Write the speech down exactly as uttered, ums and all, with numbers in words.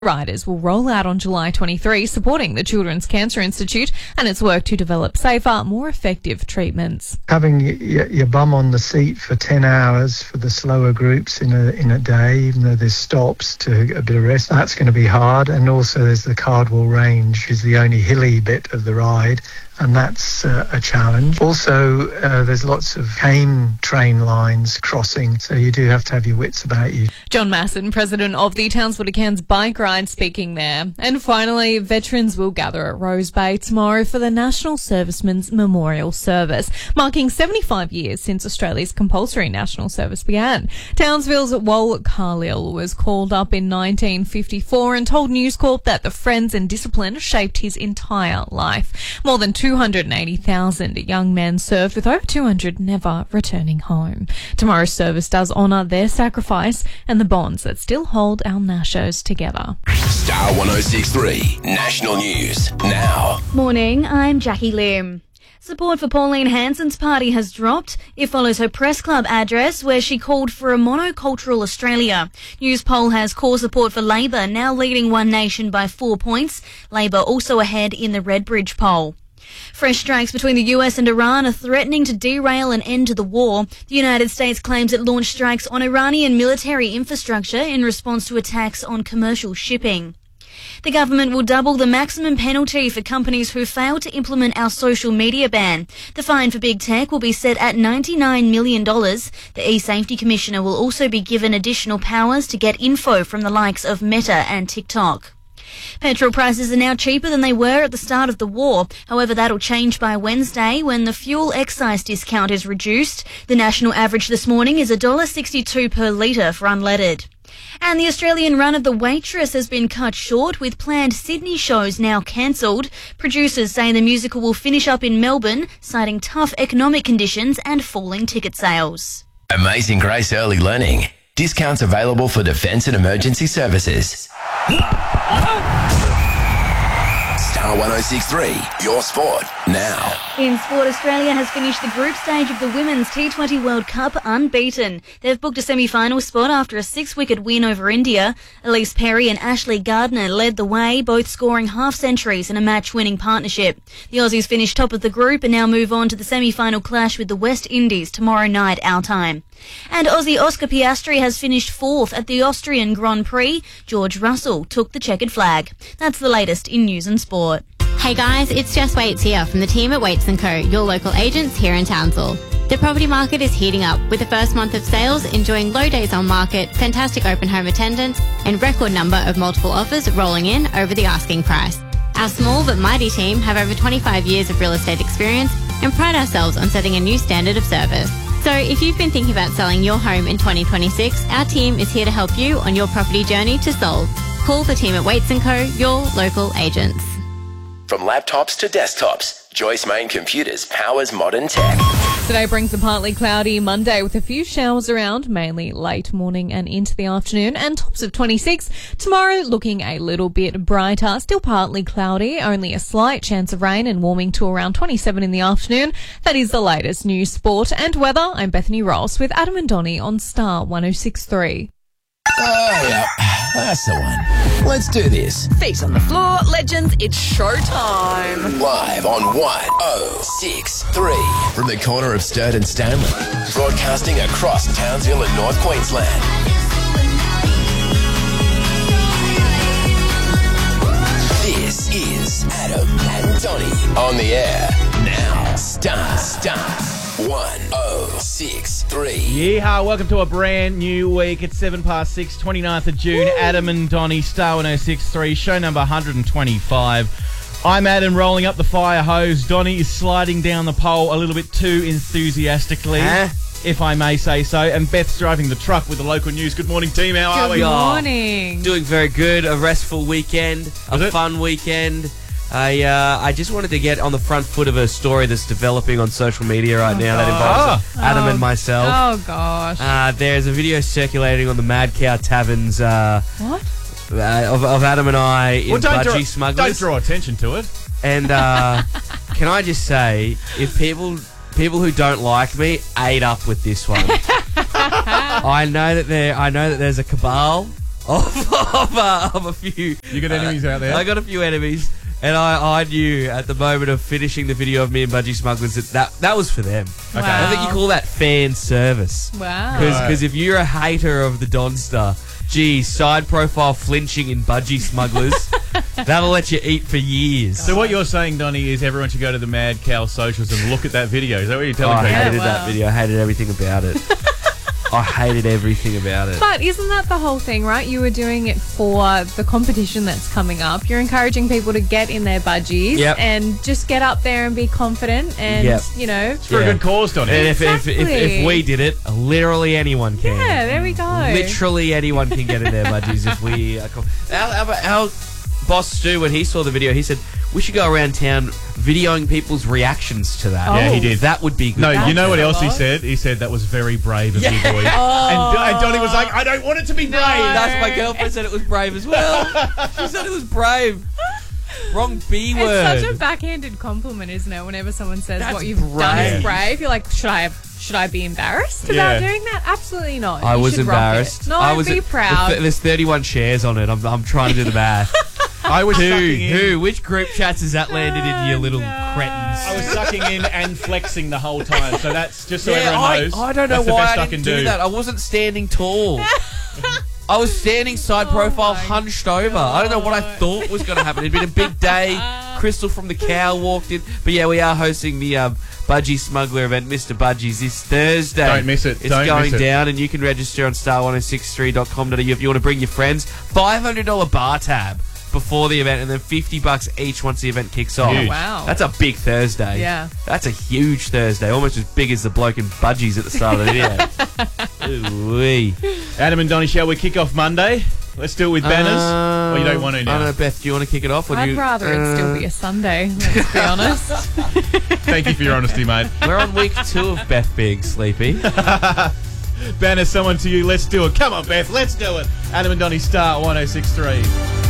Riders will roll out on July twenty-third, supporting the Children's Cancer Institute and its work to develop safer, more effective treatments. Having your, your bum on the seat for ten hours for the slower groups in a in a day, even though there's stops to get a bit of rest, that's going to be hard. And also there's the Cardwell Range, is the only hilly bit of the ride, and that's uh, a challenge. Also, uh, there's lots of cane train lines crossing, so you do have to have your wits about you. John Masson, president of the Townsville to Cairns Bike Ride, speaking there. And finally, veterans will gather at Rose Bay tomorrow for the National Servicemen's Memorial Service, marking seventy-five years since Australia's compulsory national service began. Townsville's Wal Carlile was called up in nineteen fifty-four and told News Corp that the friends and discipline shaped his entire life. More than two hundred eighty thousand young men served, with over two hundred never returning home. Tomorrow's service does honour their sacrifice and the bonds that still hold our Nashos together. Star one oh six point three National News now. Morning, I'm Jackie Lim. Support for Pauline Hanson's party has dropped. It follows her press club address where she called for a monocultural Australia. Newspoll has core support for Labor, now leading One Nation by four points. Labor also ahead in the Redbridge poll. Fresh strikes between the U S and Iran are threatening to derail an end to the war. The United States claims it launched strikes on Iranian military infrastructure in response to attacks on commercial shipping. The government will double the maximum penalty for companies who fail to implement our social media ban. The fine for big tech will be set at ninety-nine million dollars. The e-Safety Commissioner will also be given additional powers to get info from the likes of Meta and TikTok. Petrol prices are now cheaper than they were at the start of the war. However, that'll change by Wednesday when the fuel excise discount is reduced. The national average this morning is one dollar sixty-two per litre for unleaded. And the Australian run of The Waitress has been cut short, with planned Sydney shows now cancelled. Producers say the musical will finish up in Melbourne, citing tough economic conditions and falling ticket sales. Amazing Grace Early Learning. Discounts available for defence and emergency services. Star one oh six point three, your sport now. In sport, Australia has finished the group stage of the Women's T twenty World Cup unbeaten. They've booked a semi-final spot after a six-wicket win over India. Elise Perry and Ashley Gardner led the way, both scoring half-centuries in a match-winning partnership. The Aussies finished top of the group and now move on to the semi-final clash with the West Indies tomorrow night our time. And Aussie Oscar Piastri has finished fourth at the Austrian Grand Prix. George Russell took the checkered flag. That's the latest in news and sport. Hey guys, it's Jess Waits here from the team at Waits and Co, your local agents here in Townsville. The property market is heating up, with the first month of sales enjoying low days on market, fantastic open home attendance, and record number of multiple offers rolling in over the asking price. Our small but mighty team have over twenty-five years of real estate experience and pride ourselves on setting a new standard of service. So if you've been thinking about selling your home in twenty twenty-six, our team is here to help you on your property journey to sold. Call the team at Waits and Co, your local agents. From laptops to desktops, Joyce Main Computers powers modern tech. Today brings a partly cloudy Monday with a few showers around, mainly late morning and into the afternoon, and tops of twenty-six. Tomorrow looking a little bit brighter, still partly cloudy, only a slight chance of rain and warming to around twenty-seven in the afternoon. That is the latest news, sport and weather. I'm Bethany Ross with Adam and Donnie on Star one oh six point three. Oh, yeah. That's the one. Let's do this. Feet on the floor, legends, it's showtime. Live on one oh six point three from the corner of Sturt and Stanley. Broadcasting across Townsville and North Queensland. This is Adam and Donnie on the air. Now, Star, Star. one oh six point three. Yeehaw, welcome to a brand new week. It's seven past six, twenty-ninth of June. Woo. Adam and Donnie, Star one oh six point three, show number one hundred twenty-five. I'm Adam rolling up the fire hose. Donnie is sliding down the pole a little bit too enthusiastically, huh? If I may say so. And Beth's driving the truck with the local news. Good morning, team. How are we? Good morning. Doing very good. A restful weekend. A Was fun it? weekend. I uh, I just wanted to get on the front foot of a story that's developing on social media right oh, now gosh. that involves oh. Adam oh. and myself. Oh, gosh. Uh, there's a video circulating on the Mad Cow Taverns uh, what? Uh, of, of Adam and I in well, don't Budgie draw, Smugglers. Don't draw attention to it. And uh, can I just say, if people people who don't like me ate up with this one. I know that there I know that there's a cabal of of, uh, of a few. You got enemies out there? I got a few enemies, and I, I knew at the moment of finishing the video of me and Budgie Smugglers that that, that was for them. Okay. I think you call that fan service. Wow. Because if you're a hater of the Donstar, gee, side profile flinching in Budgie Smugglers, that'll let you eat for years. So what you're saying, Donnie, is everyone should go to the Mad Cow socials and look at that video. Is that what you're Oh, telling I people? hated wow. that video. I hated everything about it. I hated everything about it. But isn't that the whole thing, right? You were doing it for the competition that's coming up. You're encouraging people to get in their budgies Yep. and just get up there and be confident and, Yep. you know. For Yeah. a good cause, Donnie. And if, if, if, if Exactly. we did it, literally anyone can. Yeah, there we go. Literally anyone can get in their budgies if we... Uh, co- our, our, our boss Stu, when he saw the video, he said, we should go around town videoing people's reactions to that. Oh. Yeah, he did. That would be good. No, you know what a else he lot. said? He said that was very brave of Yeah. you boys. And, and Donnie was like, I don't want it to be brave. That's my girlfriend said it was brave as well. She said it was brave. Wrong B word. It's such a backhanded compliment, isn't it? Whenever someone says That's what you've done is brave. brave, you're like, should I have, should I be embarrassed about Yeah. doing that? Absolutely not. I You was should rock embarrassed. it. No, I was be at- proud. There's thirty-one shares on it. I'm, I'm trying to do the math. I was Who? sucking in. Who? Which group chats has that landed in, you little cretins? I was sucking in and flexing the whole time. So that's just so Yeah, everyone I, knows. I don't know that's the why best I I didn't can do, that. I wasn't standing tall. I was standing side profile, my hunched over. I don't know what I thought was going to happen. It'd been a big day. Crystal from the Cow walked in. But yeah, we are hosting the um, Budgie Smuggler event, Mister Budgies, this Thursday. Don't miss it. It's Don't going miss it. down, and you can register on star one oh six three dot com dot a u if you want to bring your friends. five hundred dollars bar tab before the event, and then fifty bucks each once the event kicks off. Huge. Wow. That's a big Thursday. Yeah. That's a huge Thursday, almost as big as the bloke in Budgies at the start of the video. Ooh-wee. Adam and Donnie, shall we kick off Monday? Let's do it with banners. Um, or you don't want to I now? don't know, Beth, do you want to kick it off? Or do I'd you, rather it still be a Sunday, let's be honest. Thank you for your honesty, mate. We're on week two of Beth being sleepy. Banner someone to you. Let's do it. Come on, Beth. Let's do it. Adam and Donnie, Star one oh six three.